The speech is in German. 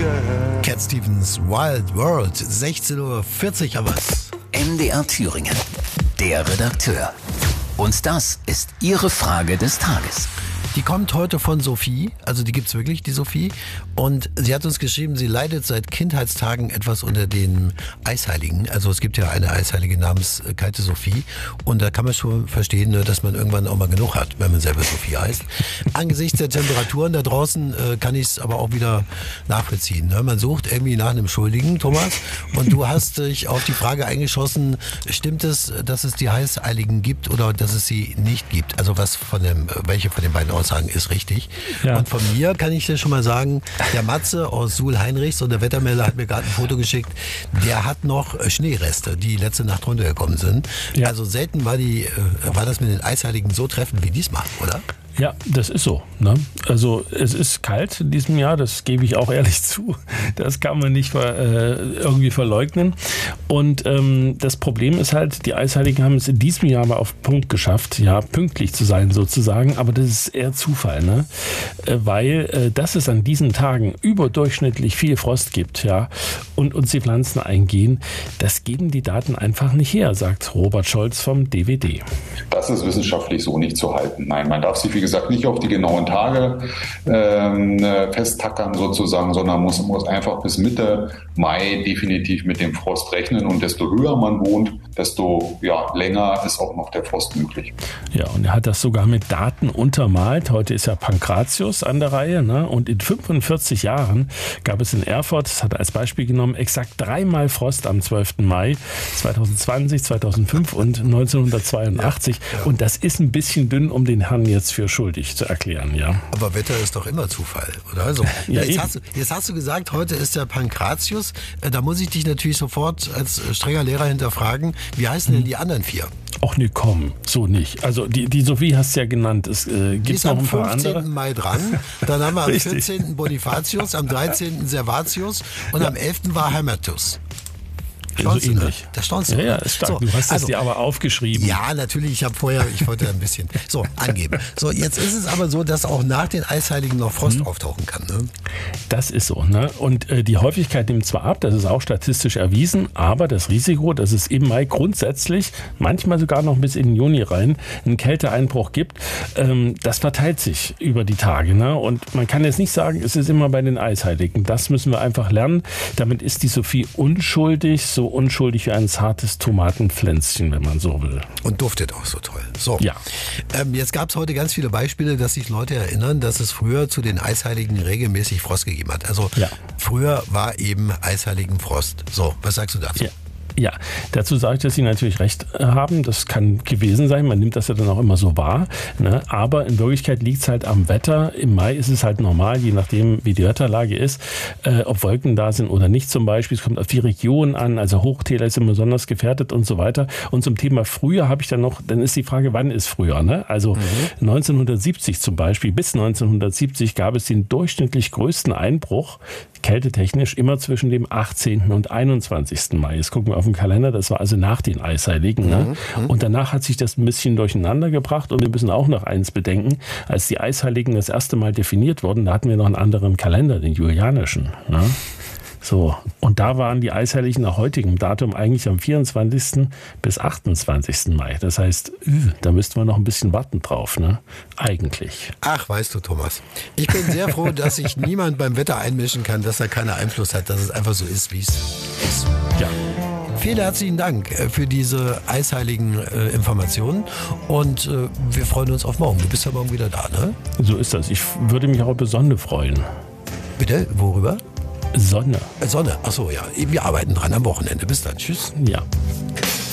Cat Stevens, Wild World, 16:40 Uhr, aber was? MDR Thüringen, der Redakteur. Und das ist Ihre Frage des Tages. Die kommt heute von Sophie, also die gibt's wirklich, die Sophie. Und sie hat uns geschrieben, sie leidet seit Kindheitstagen etwas unter den Eisheiligen. Also es gibt ja eine Eisheilige namens Kalte Sophie. Und da kann man schon verstehen, dass man irgendwann auch mal genug hat, wenn man selber Sophie heißt. Angesichts der Temperaturen da draußen kann ich es aber auch wieder nachvollziehen. Man sucht irgendwie nach einem Schuldigen, Thomas. Und du hast dich auf die Frage eingeschossen, stimmt es, dass es die Eisheiligen gibt oder dass es sie nicht gibt? Also welche von den beiden Aussagen ist richtig. Ja. Und von mir kann ich dir schon mal sagen, der Matze aus Suhl-Heinrichs und der Wettermelder hat mir gerade ein Foto geschickt, der hat noch Schneereste, die letzte Nacht runtergekommen sind. Ja. Also selten war das mit den Eisheiligen so treffend wie diesmal, oder? Ja, das ist so. Ne? Also es ist kalt in diesem Jahr, das gebe ich auch ehrlich zu. Das kann man nicht irgendwie verleugnen. Und das Problem ist halt, die Eisheiligen haben es in diesem Jahr mal auf Punkt geschafft, ja, pünktlich zu sein sozusagen. Aber das ist eher Zufall, ne? Weil dass es an diesen Tagen überdurchschnittlich viel Frost gibt, ja, und uns die Pflanzen eingehen, das geben die Daten einfach nicht her, sagt Robert Scholz vom DWD. Das ist wissenschaftlich so nicht zu halten. Nein, man darf sich, wie gesagt, nicht auf die genauen Tage festtackern sozusagen, sondern muss einfach bis Mitte Mai definitiv mit dem Frost rechnen. Und desto höher man wohnt, desto länger ist auch noch der Frost möglich. Ja, und er hat das sogar mit Daten untermalt. Heute ist ja Pankratius an der Reihe, ne? Und in 45 Jahren gab es in Erfurt, das hat er als Beispiel genommen, exakt 3-mal Frost am 12. Mai 2020, 2005 und 1982. Ja. Und das ist ein bisschen dünn, um den Herrn jetzt für schuldig zu erklären, ja. Aber Wetter ist doch immer Zufall, oder? Also, jetzt hast du gesagt, heute ist der Pankratius. Da muss ich dich natürlich sofort als strenger Lehrer hinterfragen. Wie heißen denn die anderen 4? Ach nee, komm, so nicht. Also die Sophie hast du ja genannt. Es gibt noch ein paar andere. Die ist am 15. Mai dran. Dann haben wir am 14. Bonifatius, am 13. Servatius und am 11. war Hermetus. So ähnlich. Da staunst du. Ja, ist stark. So, du hast es dir aber aufgeschrieben. Ja, natürlich. Ich wollte ein bisschen angeben. So, jetzt ist es aber so, dass auch nach den Eisheiligen noch Frost auftauchen kann. Ne? Das ist so. Ne? Und die Häufigkeit nimmt zwar ab, das ist auch statistisch erwiesen, aber das Risiko, dass es im Mai grundsätzlich, manchmal sogar noch bis in den Juni rein, einen Kälteeinbruch gibt, das verteilt sich über die Tage. Ne? Und man kann jetzt nicht sagen, es ist immer bei den Eisheiligen. Das müssen wir einfach lernen. Damit ist die Sophie unschuldig, so unschuldig wie ein zartes Tomatenpflänzchen, wenn man so will. Und duftet auch so toll. So. Ja. Jetzt gab es heute ganz viele Beispiele, dass sich Leute erinnern, dass es früher zu den Eisheiligen regelmäßig Frost gegeben hat. Also früher war eben Eisheiligen Frost. So, was sagst du dazu? Ja, dazu sage ich, dass Sie natürlich recht haben. Das kann gewesen sein. Man nimmt das ja dann auch immer so wahr. Ne? Aber in Wirklichkeit liegt es halt am Wetter. Im Mai ist es halt normal, je nachdem, wie die Wetterlage ist, ob Wolken da sind oder nicht zum Beispiel. Es kommt auf die Region an. Also Hochtäler sind besonders gefährdet und so weiter. Und zum Thema früher habe ich dann ist die Frage, wann ist früher? Ne? Also 1970 zum Beispiel, bis 1970 gab es den durchschnittlich größten Einbruch, kältetechnisch, immer zwischen dem 18. und 21. Mai. Jetzt gucken wir auf den Kalender, das war also nach den Eisheiligen. Ne? Und danach hat sich das ein bisschen durcheinander gebracht und wir müssen auch noch eins bedenken, als die Eisheiligen das erste Mal definiert wurden, da hatten wir noch einen anderen Kalender, den julianischen. Ne? So, und da waren die Eisheiligen nach heutigem Datum eigentlich am 24. bis 28. Mai. Das heißt, da müssten wir noch ein bisschen warten drauf, ne? Eigentlich. Ach, weißt du, Thomas, ich bin sehr froh, dass sich niemand beim Wetter einmischen kann, dass er keinen Einfluss hat, dass es einfach so ist, wie es ist. Ja. Vielen herzlichen Dank für diese eisheiligen Informationen und wir freuen uns auf morgen. Du bist ja morgen wieder da, ne? So ist das. Ich würde mich auch über Sonne freuen. Bitte? Worüber? Sonne. Sonne, achso, ja. Wir arbeiten dran am Wochenende. Bis dann. Tschüss. Ja.